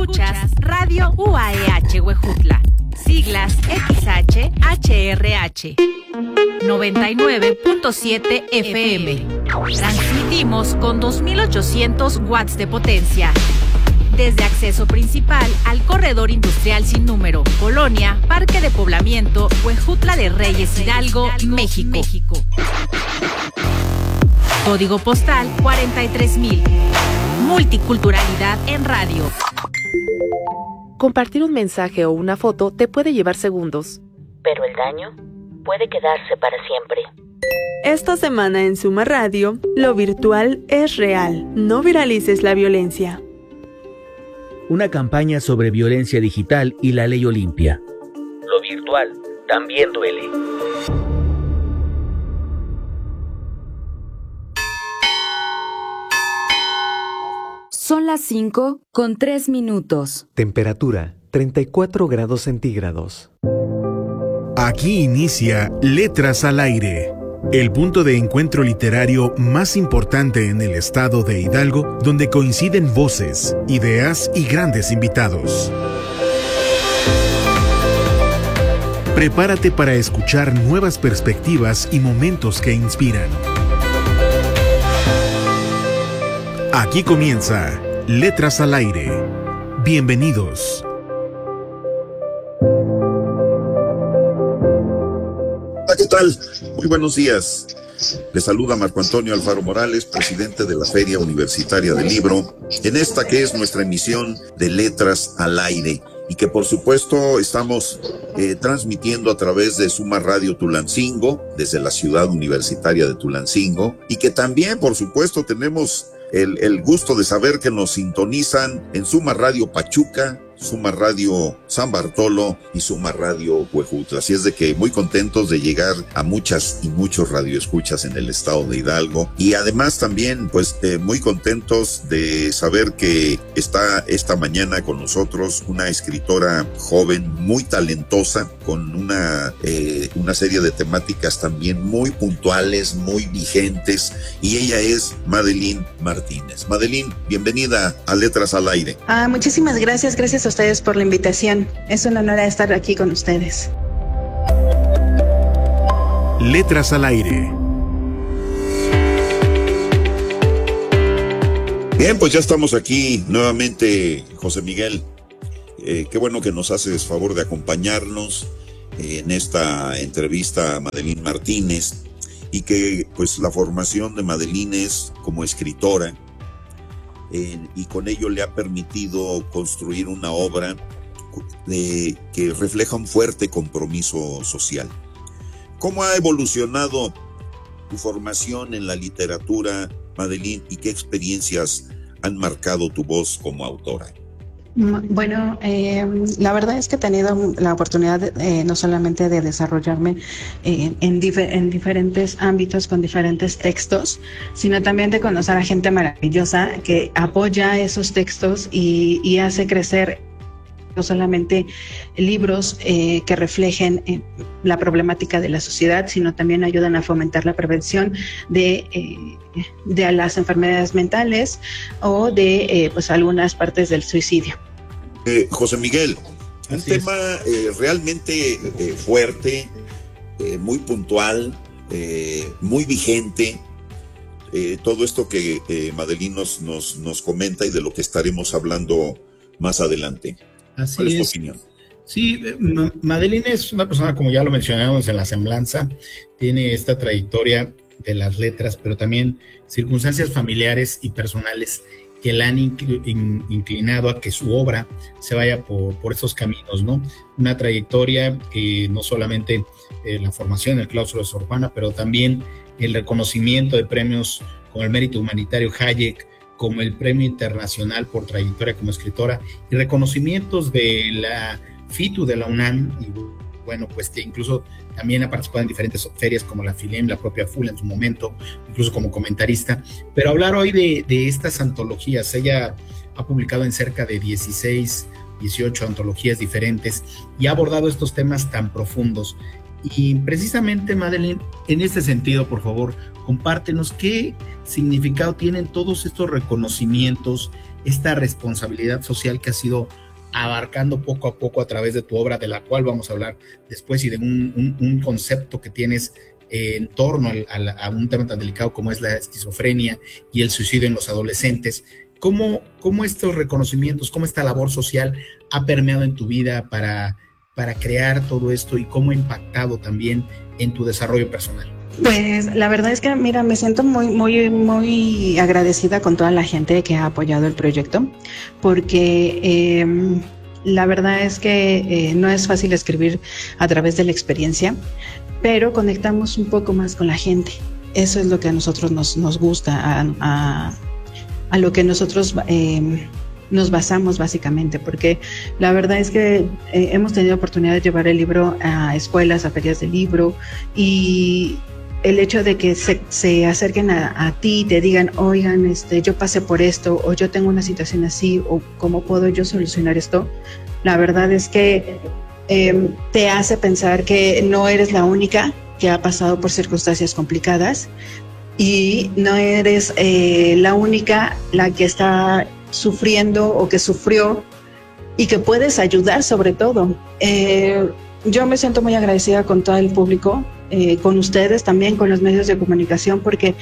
Escuchas Radio UAEH Huejutla, siglas XHHRH, 99.7 FM. Transmitimos con 2800 watts de potencia. Desde acceso principal al corredor industrial sin número, Colonia, Parque de Poblamiento, Huejutla de Reyes Hidalgo, México. Código postal 43000. Multiculturalidad en radio. Compartir un mensaje o una foto te puede llevar segundos, pero el daño puede quedarse para siempre. Esta semana en Suma Radio, lo virtual es real. No viralices la violencia. Una campaña sobre violencia digital y la ley Olimpia. Lo virtual también duele. Son las 5:03. Temperatura 34 grados centígrados. Aquí inicia Letras al Aire, el punto de encuentro literario más importante en el estado de Hidalgo, donde coinciden voces, ideas y grandes invitados. Prepárate para escuchar nuevas perspectivas y momentos que inspiran. Aquí comienza Letras al Aire. Bienvenidos. Hola, ¿qué tal? Muy buenos días. Les saluda Marco Antonio Alfaro Morales, presidente de la Feria Universitaria del Libro, en esta que es nuestra emisión de Letras al Aire, y que por supuesto estamos transmitiendo a través de Suma Radio Tulancingo, desde la ciudad universitaria de Tulancingo, y que también por supuesto tenemos el gusto de saber que nos sintonizan en Suma Radio Pachuca, Suma Radio San Bartolo y Suma Radio Huejutla. Así es de que muy contentos de llegar a muchas y muchos radioescuchas en el estado de Hidalgo, y además también pues muy contentos de saber que está esta mañana con nosotros una escritora joven muy talentosa, con una serie de temáticas también muy puntuales, muy vigentes, y ella es Madeline Martínez. Madeline, bienvenida a Letras al Aire. Muchísimas gracias a ustedes por la invitación. Es un honor estar aquí con ustedes. Letras al Aire. Bien, pues ya estamos aquí nuevamente, José Miguel. Qué bueno que nos haces favor de acompañarnos en esta entrevista a Madeline Martínez, y que pues la formación de Madeline es como escritora, y con ello le ha permitido construir una obra que refleja un fuerte compromiso social. ¿Cómo ha evolucionado tu formación en la literatura, Madeline, y qué experiencias han marcado tu voz como autora? Bueno, la verdad es que he tenido la oportunidad no solamente de desarrollarme en diferentes ámbitos con diferentes textos, sino también de conocer a gente maravillosa que apoya esos textos y hace crecer no solamente libros que reflejen la problemática de la sociedad, sino también ayudan a fomentar la prevención de las enfermedades mentales o de pues algunas partes del suicidio. José Miguel, un tema realmente fuerte, muy puntual, muy vigente, todo esto que Madeline nos comenta y de lo que estaremos hablando más adelante. ¿Cuál es tu opinión? Sí, Madeline es una persona, como ya lo mencionamos en la semblanza, tiene esta trayectoria de las letras, pero también circunstancias familiares y personales que la han inclinado a que su obra se vaya por esos caminos, ¿no? Una trayectoria que no solamente la formación en el claustro de Sor Juana, pero también el reconocimiento de premios como el Mérito Humanitario Hayek, como el Premio Internacional por Trayectoria como Escritora, y reconocimientos de la FITU de la UNAM, y bueno, pues que incluso también ha participado en diferentes ferias como la FILEM, la propia FUL en su momento, incluso como comentarista. Pero hablar hoy de estas antologías, ella ha publicado en cerca de 18 antologías diferentes y ha abordado estos temas tan profundos. Y precisamente, Madeline, en este sentido, por favor, compártenos qué significado tienen todos estos reconocimientos esta responsabilidad social que has ido abarcando poco a poco a través de tu obra, de la cual vamos a hablar después, y de un concepto que tienes en torno a un tema tan delicado como es la esquizofrenia y el suicidio en los adolescentes. ¿Cómo estos reconocimientos, cómo esta labor social ha permeado en tu vida para crear todo esto, y cómo ha impactado también en tu desarrollo personal? Pues la verdad es que, mira, me siento muy, muy, muy agradecida con toda la gente que ha apoyado el proyecto, porque la verdad es que no es fácil escribir a través de la experiencia, pero conectamos un poco más con la gente. Eso es lo que a nosotros nos gusta, a lo que nosotros nos basamos básicamente, porque la verdad es que hemos tenido oportunidad de llevar el libro a escuelas, a ferias de libro, y el hecho de que se acerquen a ti y te digan, oigan, yo pasé por esto, o yo tengo una situación así, o cómo puedo yo solucionar esto, la verdad es que te hace pensar que no eres la única que ha pasado por circunstancias complicadas, y no eres la única la que está sufriendo o que sufrió, y que puedes ayudar sobre todo. Yo me siento muy agradecida con todo el público, con ustedes también, con los medios de comunicación, porque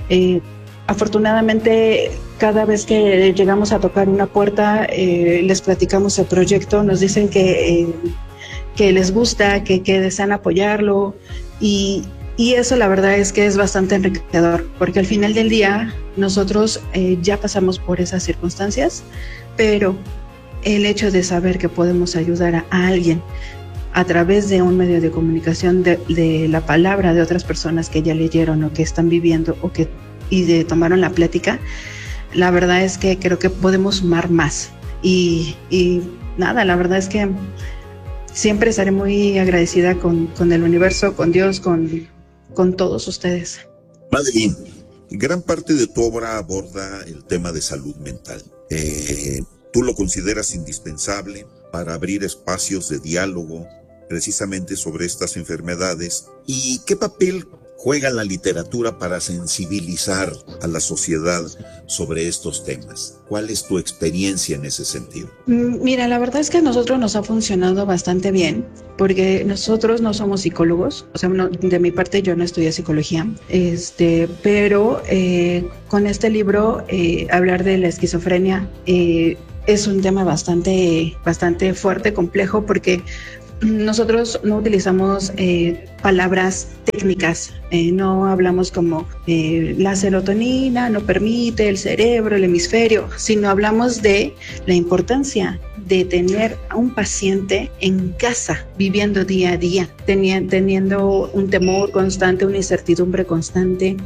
afortunadamente cada vez que llegamos a tocar una puerta, les platicamos el proyecto, nos dicen que les gusta, que desean apoyarlo, y eso la verdad es que es bastante enriquecedor, porque al final del día nosotros ya pasamos por esas circunstancias, pero el hecho de saber que podemos ayudar a alguien a través de un medio de comunicación, de la palabra de otras personas que ya leyeron o que están viviendo y tomaron la plática, la verdad es que creo que podemos sumar más. Y nada, la verdad es que siempre estaré muy agradecida con el universo, con Dios, con todos ustedes. Madeline, gran parte de tu obra aborda el tema de salud mental. ¿Tú lo consideras indispensable para abrir espacios de diálogo precisamente sobre estas enfermedades? ¿Y qué papel juega la literatura para sensibilizar a la sociedad sobre estos temas? ¿Cuál es tu experiencia en ese sentido? Mira, la verdad es que a nosotros nos ha funcionado bastante bien, porque nosotros no somos psicólogos, o sea, de mi parte yo no estudié psicología, pero con este libro, hablar de la esquizofrenia es un tema bastante fuerte, complejo, porque nosotros no utilizamos palabras técnicas, no hablamos como la serotonina no permite, el cerebro, el hemisferio, sino hablamos de la importancia de tener a un paciente en casa, viviendo día a día, teniendo un temor constante, una incertidumbre constante,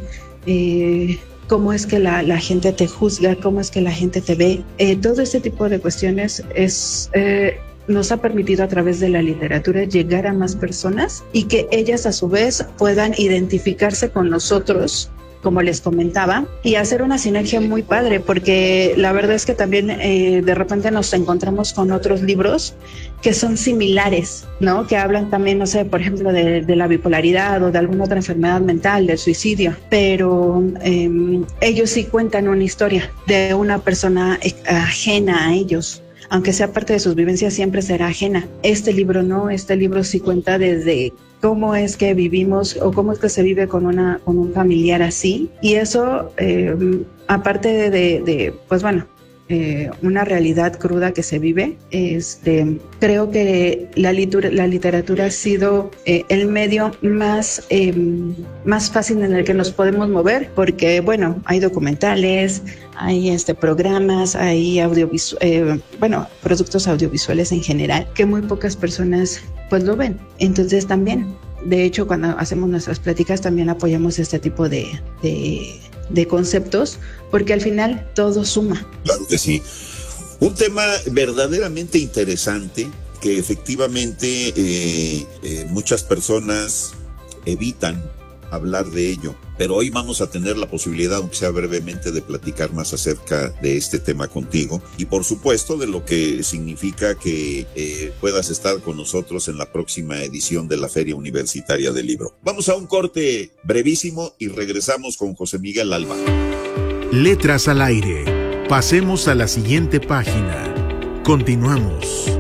cómo es que la gente te juzga, cómo es que la gente te ve. Todo este tipo de cuestiones nos ha permitido a través de la literatura llegar a más personas y que ellas a su vez puedan identificarse con nosotros, como les comentaba, y hacer una sinergia muy padre, porque la verdad es que también de repente nos encontramos con otros libros que son similares, ¿no? Que hablan también, no sé, por ejemplo, de la bipolaridad o de alguna otra enfermedad mental, del suicidio, pero ellos sí cuentan una historia de una persona ajena a ellos. Aunque sea parte de sus vivencias, siempre será ajena. Este libro no, este libro sí cuenta desde cómo es que vivimos o cómo es que se vive con un familiar así. Y eso, aparte de pues bueno, una realidad cruda que se vive, creo que la literatura ha sido el medio más fácil en el que nos podemos mover, porque bueno, hay documentales, hay programas, hay productos audiovisuales en general que muy pocas personas pues lo ven. Entonces también, de hecho, cuando hacemos nuestras pláticas también apoyamos este tipo de conceptos, porque al final todo suma. Claro que sí. Un tema verdaderamente interesante que efectivamente muchas personas evitan hablar de ello, pero hoy vamos a tener la posibilidad, aunque sea brevemente, de platicar más acerca de este tema contigo y por supuesto de lo que significa que puedas estar con nosotros en la próxima edición de la Feria Universitaria del Libro. Vamos a un corte brevísimo y regresamos con José Miguel Alba. Letras al aire. Pasemos a la siguiente página. Continuamos.